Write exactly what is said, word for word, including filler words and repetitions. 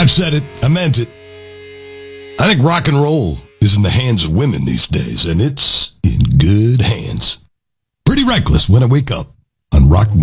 I've said it. I meant it. I think rock and roll is in the hands of women these days, and it's in good hands. Pretty Reckless when I wake up on Rock